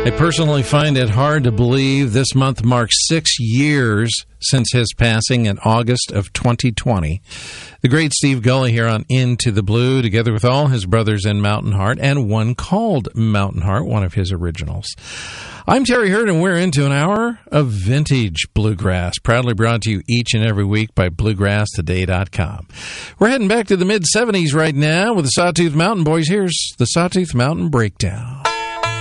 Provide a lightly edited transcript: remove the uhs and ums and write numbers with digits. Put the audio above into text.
I personally find it hard to believe this month marks 6 years since his passing in August of 2020. The great Steve Gully here on Into the Blue, together with all his brothers in Mountain Heart, and one called Mountain Heart, one of his originals. I'm Terry Hurd, and we're into an hour of vintage bluegrass, proudly brought to you each and every week by BluegrassToday.com. We're heading back to the mid-'70s right now with the Sawtooth Mountain Boys. Here's the Sawtooth Mountain Breakdown.